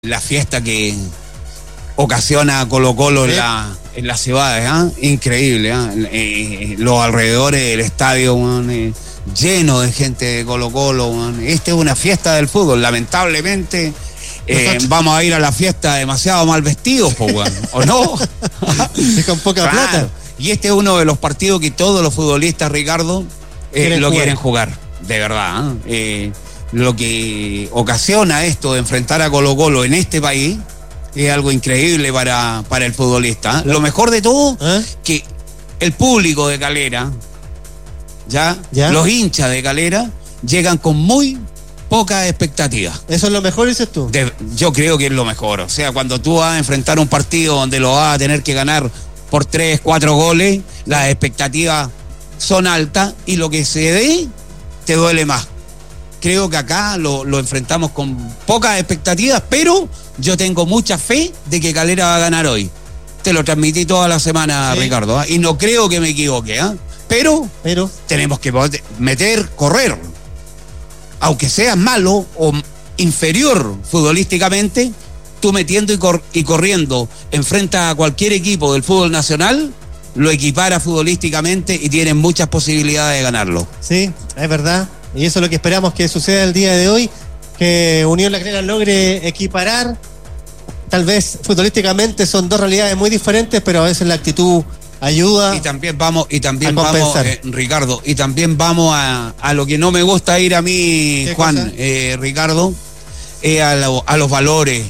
La fiesta que ocasiona Colo-Colo en las ciudades, increíble, los alrededores del estadio, lleno de gente de Colo-Colo. Esta es una fiesta del fútbol, lamentablemente. Vamos a ir a la fiesta demasiado mal vestidos, ¿o no? Y con poca plata. Y este es uno de los partidos que todos los futbolistas, Ricardo, quieren jugar, de verdad. Lo que ocasiona esto de enfrentar a Colo-Colo en este país es algo increíble para el futbolista. Lo mejor de todo, que el público de Calera, ¿Ya? Los hinchas de Calera, llegan con muy pocas expectativas. ¿Eso es lo mejor, dices tú? Yo creo que es lo mejor. O sea, cuando tú vas a enfrentar un partido donde lo vas a tener que ganar por 3, 4 goles, las expectativas son altas y lo que se dé te duele más. Creo que acá lo enfrentamos con pocas expectativas, pero yo tengo mucha fe de que Calera va a ganar hoy. Te lo transmití toda la semana, sí, Ricardo, y no creo que me equivoque, pero tenemos que correr. Aunque seas malo o inferior futbolísticamente, tú metiendo y corriendo enfrenta a cualquier equipo del fútbol nacional, lo equipara futbolísticamente y tienes muchas posibilidades de ganarlo. Sí, es verdad. Y eso es lo que esperamos que suceda el día de hoy, que Unión La Calera logre equiparar. Tal vez futbolísticamente son dos realidades muy diferentes, pero a veces la actitud ayuda. Y también vamos, Ricardo, y también vamos a lo que no me gusta ir a mí, Juan, Ricardo, a los valores.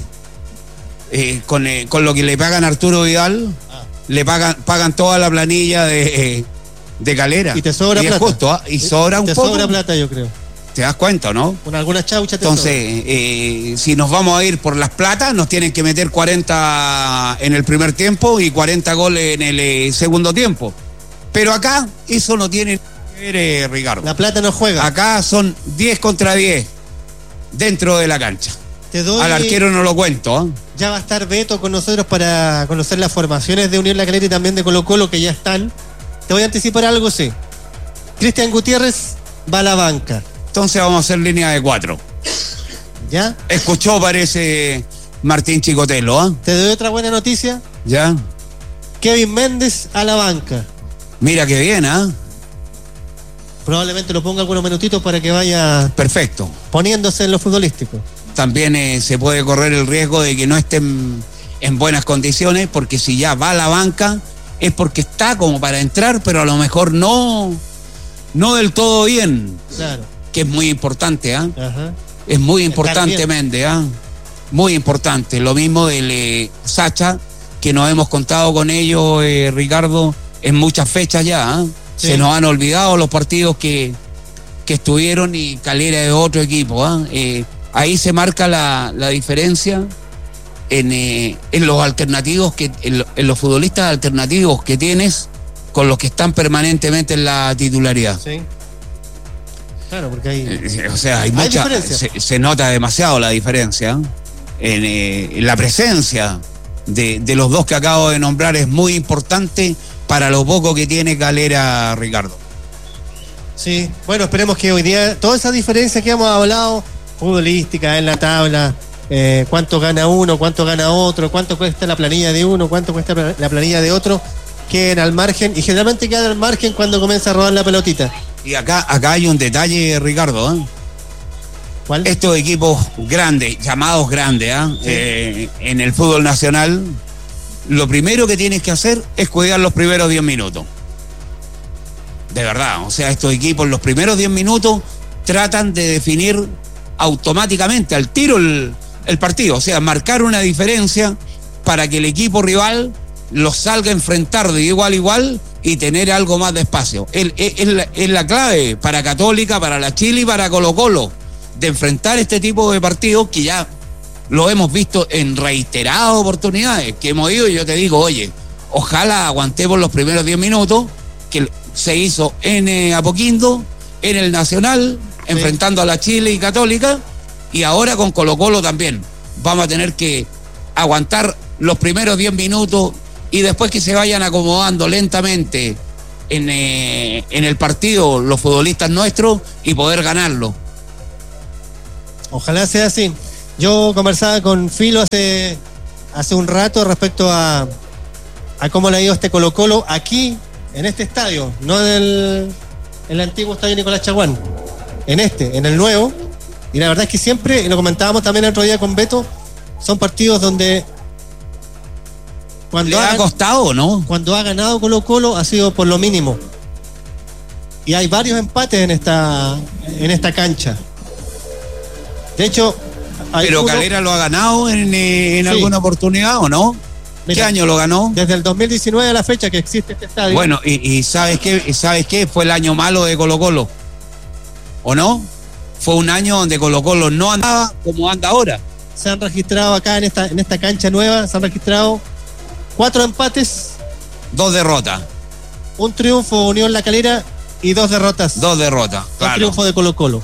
Con lo que le pagan a Arturo Vidal, le pagan toda la planilla de Calera. Y te sobra plata. Es justo, y sobra un poco. Te sobra plata, yo creo. ¿Te das cuenta, no? Con algunas chauchas te Entonces, si nos vamos a ir por las platas, nos tienen que meter 40 en el primer tiempo y 40 goles en el segundo tiempo. Pero acá eso no tiene que ver, Ricardo. La plata no juega. Acá son 10 contra 10 dentro de la cancha. Al arquero no lo cuento. Ya va a estar Beto con nosotros para conocer las formaciones de Unión La Calera y también de Colo-Colo, que ya están. Te voy a anticipar algo, sí. Cristian Gutiérrez va a la banca. Entonces vamos a hacer línea de 4. ¿Ya? Escuchó, parece, Martín Chicotelo, Te doy otra buena noticia. ¿Ya? Kevin Méndez a la banca. Mira qué bien, Probablemente lo ponga algunos minutitos para que vaya... Perfecto. Poniéndose en lo futbolístico. También se puede correr el riesgo de que no estén en buenas condiciones, porque si ya va a la banca es porque está como para entrar, pero a lo mejor no del todo bien. Claro. Que es muy importante, Ajá. Es muy importante, Méndez, Muy importante. Lo mismo del Sacha, que nos hemos contado con ellos, Ricardo, en muchas fechas ya, Sí. Se nos han olvidado los partidos que estuvieron y Calera de otro equipo, ahí se marca la diferencia en los alternativos, en los futbolistas alternativos que tienes con los que están permanentemente en la titularidad. Sí. Claro, porque hay... o sea, hay mucha... Se nota demasiado la diferencia. En la presencia de los dos que acabo de nombrar es muy importante para lo poco que tiene Calera, Ricardo. Sí, bueno, esperemos que hoy día toda esa diferencia que hemos hablado, futbolística en la tabla, cuánto gana uno, cuánto gana otro, cuánto cuesta la planilla de uno, cuánto cuesta la planilla de otro, queden al margen, y generalmente quedan al margen cuando comienza a rodar la pelotita. Y acá hay un detalle, Ricardo, ¿Cuál? Estos equipos grandes, llamados grandes, Sí. En el fútbol nacional, lo primero que tienes que hacer es cuidar los primeros 10 minutos. De verdad, o sea, estos equipos los primeros 10 minutos tratan de definir automáticamente al tiro el partido, o sea, marcar una diferencia para que el equipo rival los salga a enfrentar de igual a igual y tener algo más de espacio. Es la clave para Católica, para la Chile y para Colo-Colo, de enfrentar este tipo de partidos que ya lo hemos visto en reiteradas oportunidades, que hemos ido y yo te digo, oye, ojalá aguantemos los primeros 10 minutos, que se hizo en Apoquindo, en el Nacional, sí, enfrentando a la Chile y Católica, y ahora con Colo-Colo también. Vamos a tener que aguantar los primeros 10 minutos y después que se vayan acomodando lentamente en el partido los futbolistas nuestros y poder ganarlo. Ojalá sea así. Yo conversaba con Filo hace un rato respecto a cómo le ha ido este Colo-Colo aquí, en este estadio, no en el antiguo estadio Nicolás Chaguán, en el nuevo. Y la verdad es que siempre, y lo comentábamos también el otro día con Beto, son partidos donde le ha costado, ¿no? Cuando ha ganado Colo-Colo ha sido por lo mínimo. Y hay varios empates en esta cancha. De hecho, pero Calera lo ha ganado en alguna oportunidad, ¿o no? Mira, ¿qué año lo ganó? Desde el 2019 a la fecha que existe este estadio. Bueno, y ¿sabes qué? Fue el año malo de Colo-Colo, ¿o no? Fue un año donde Colo-Colo no andaba como anda ahora. Se han registrado acá en esta cancha nueva, se han registrado 4 empates, 2 derrotas. Un triunfo Unión La Calera y 2 derrotas. 2 derrotas, claro. 2 triunfos de Colo-Colo.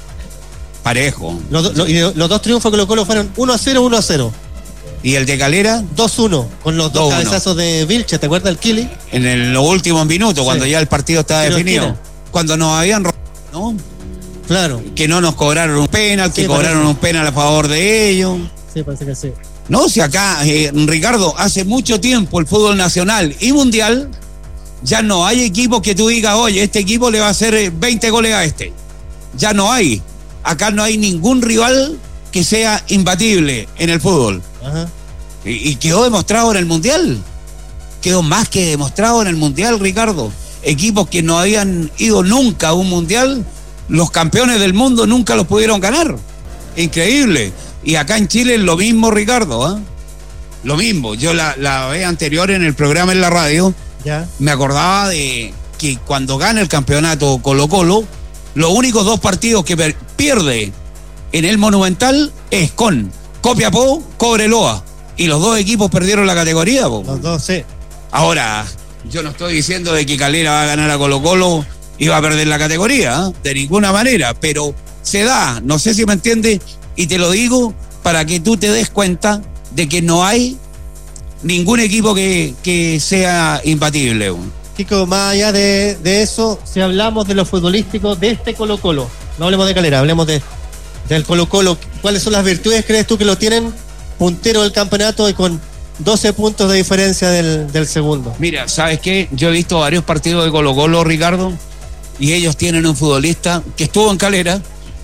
Parejo. Los 2 triunfos de Colo-Colo fueron 1-0, 1-0. ¿Y el de Calera? 2-1, con los 2 cabezazos de Vilche, ¿te acuerdas del Kili? En los últimos minutos, sí, cuando ya el partido estaba definido. Cuando nos habían robado, ¿no? Claro. Que no nos cobraron un penal, sí, que cobraron un penal a favor de ellos. Sí, parece que sí. No, si acá, Ricardo, hace mucho tiempo el fútbol nacional y mundial, ya no hay equipos que tú digas, oye, este equipo le va a hacer 20 goles a este. Ya no hay. Acá no hay ningún rival que sea imbatible en el fútbol. Ajá. Y quedó demostrado en el mundial. Quedó más que demostrado en el mundial, Ricardo. Equipos que no habían ido nunca a un mundial, los campeones del mundo nunca los pudieron ganar. Increíble. Y acá en Chile es lo mismo, Ricardo, ¿eh? Lo mismo. Yo la vez anterior en el programa en la radio, ya me acordaba de que cuando gana el campeonato Colo-Colo, los únicos 2 partidos que pierde en el Monumental es con Copiapó, Cobreloa. Y los 2 equipos perdieron la categoría, po. Los 2, sí. Ahora, yo no estoy diciendo de que Calera va a ganar a Colo-Colo y va a perder la categoría, ¿eh? De ninguna manera, pero se da, no sé si me entiendes, y te lo digo para que tú te des cuenta de que no hay ningún equipo que sea imbatible. Kiko, más allá de eso, si hablamos de lo futbolístico de este Colo-Colo, no hablemos de Calera, hablemos del Colo-Colo, ¿cuáles son las virtudes, crees tú, que lo tienen puntero del campeonato y con 12 puntos de diferencia del segundo? Mira, ¿sabes qué? Yo he visto varios partidos de Colo-Colo, Ricardo, y ellos tienen un futbolista que estuvo en Calera.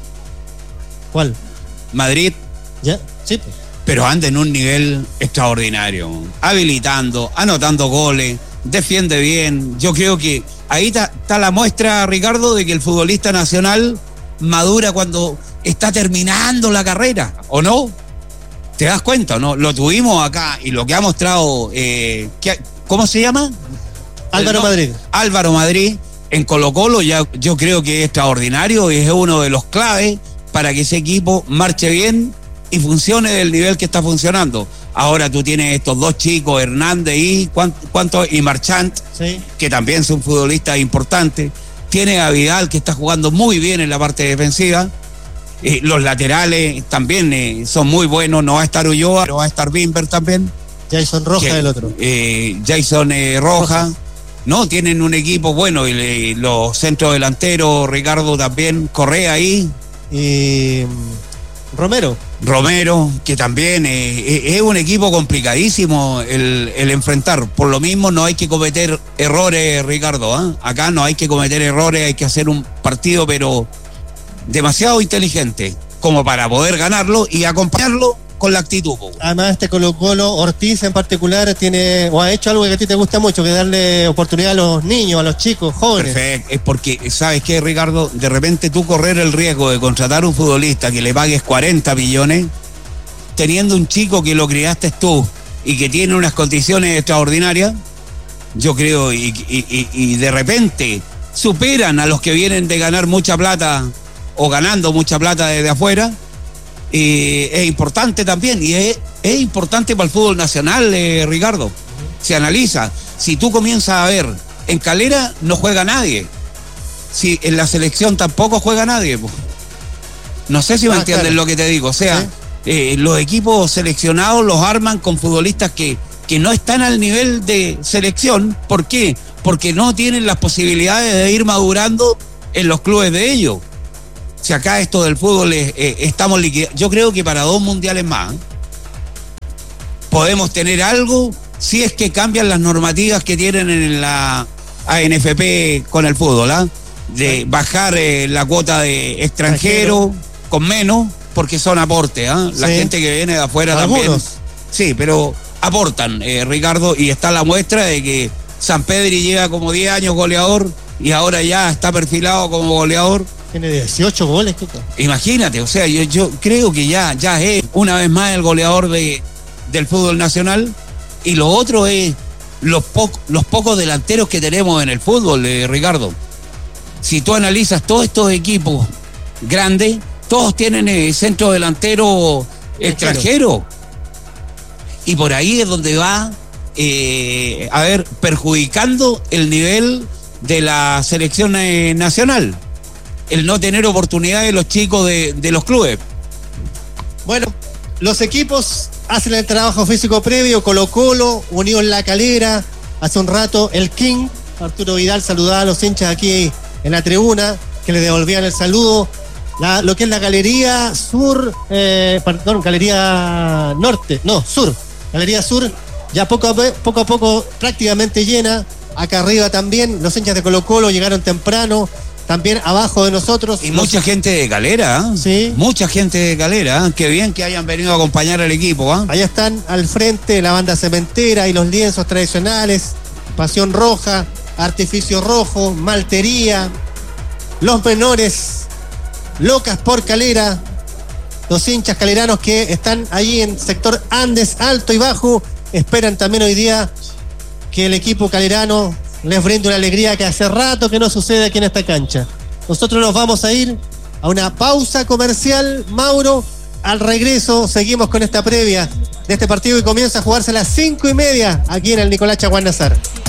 ¿Cuál? Madrid. Ya, sí. Pero anda en un nivel extraordinario, habilitando, anotando goles, defiende bien. Yo creo que ahí está la muestra, Ricardo, de que el futbolista nacional madura cuando está terminando la carrera, ¿o no? ¿Te das cuenta, no? Lo tuvimos acá y lo que ha mostrado, ¿cómo se llama? Álvaro Madrid. Álvaro Madrid en Colo-Colo, ya yo creo que es extraordinario y es uno de los claves para que ese equipo marche bien y funcione del nivel que está funcionando. Ahora tú tienes estos 2 chicos, Hernández y Marchant, sí, que también son futbolistas importantes. Tiene a Vidal, que está jugando muy bien en la parte defensiva. Los laterales también son muy buenos. No va a estar Ulloa, pero va a estar Bimber también. Jason Roja, el otro. Jason Roja. No, tienen un equipo bueno. Y los centros delanteros, Ricardo también, Correa ahí. Y Romero, que también es un equipo complicadísimo el enfrentar. Por lo mismo no hay que cometer errores, Ricardo, ¿eh? Acá no hay que cometer errores, hay que hacer un partido pero demasiado inteligente como para poder ganarlo y acompañarlo con la actitud. Además, este Colo-Colo, Ortiz en particular, tiene o ha hecho algo que a ti te gusta mucho, que darle oportunidad a los niños, a los chicos, jóvenes. Perfecto, es porque, ¿sabes qué, Ricardo? De repente tú correr el riesgo de contratar un futbolista que le pagues 40 millones, teniendo un chico que lo criaste tú y que tiene unas condiciones extraordinarias, yo creo, y de repente superan a los que vienen de ganar mucha plata o ganando mucha plata desde afuera. Es importante también, y es importante para el fútbol nacional, Ricardo. Se analiza, si tú comienzas a ver, en Calera no juega nadie, si en la selección tampoco juega nadie, pues. No sé si me entienden, claro, lo que te digo, o sea, ¿sí? Los equipos seleccionados los arman con futbolistas que no están al nivel de selección. ¿Por qué? Porque no tienen las posibilidades de ir madurando en los clubes de ellos. Si acá esto del fútbol estamos liquidados. Yo creo que para 2 mundiales más podemos tener algo si es que cambian las normativas que tienen en la ANFP con el fútbol, ¿ah? De bajar la cuota de extranjero con menos, porque son aportes, ¿ah? La gente que viene de afuera también. Sí, pero aportan, Ricardo, y está la muestra de que Sampedri lleva como 10 años goleador y ahora ya está perfilado como goleador. Tiene 18 goles, Kiko. Imagínate, o sea, yo creo que ya es una vez más el goleador del fútbol nacional. Y lo otro es los pocos delanteros que tenemos en el fútbol, Ricardo. Si tú analizas todos estos equipos grandes, todos tienen centro delantero extranjero. Y por ahí es donde va, perjudicando el nivel de la selección nacional. El no tener oportunidades los chicos de los clubes. Bueno, los equipos hacen el trabajo físico previo. Colo-Colo, Unión La Calera, hace un rato el King, Arturo Vidal, saludaba a los hinchas aquí en la tribuna, que le devolvían el saludo. Lo que es la Galería Sur, Galería Norte, no, Sur, Galería Sur, ya poco a poco prácticamente llena. Acá arriba también, los hinchas de Colo-Colo llegaron temprano. También abajo de nosotros. Y mucha gente de Calera, ¿eh? Sí. Mucha gente de Calera, ¿eh? Qué bien que hayan venido a acompañar al equipo, ¿eh? Allá están al frente la banda cementera y los lienzos tradicionales, Pasión Roja, Artificio Rojo, Maltería, los menores, Locas por Calera, los hinchas caleranos que están allí en sector Andes, alto y bajo, esperan también hoy día que el equipo calerano les brinde una alegría que hace rato que no sucede aquí en esta cancha. Nosotros nos vamos a ir a una pausa comercial, Mauro. Al regreso seguimos con esta previa de este partido que comienza a jugarse a las 5:30 aquí en el Nicolás Chaguán Nazar.